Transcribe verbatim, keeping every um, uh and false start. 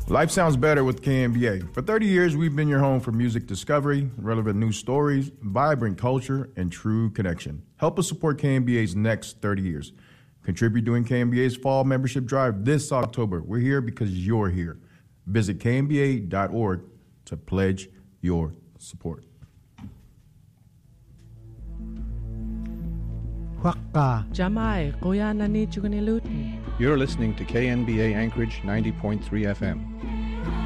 Life sounds better with K N B A. For thirty years, we've been your home for music discovery, relevant news stories, vibrant culture, and true connection. Help us support K N B A's next thirty years. Contribute during K N B A's fall membership drive this October. We're here because you're here. Visit K N B A dot org to pledge your support. Waka. Jamai, Koya Nani Chuganilut. You're listening to K N B A Anchorage ninety point three F M.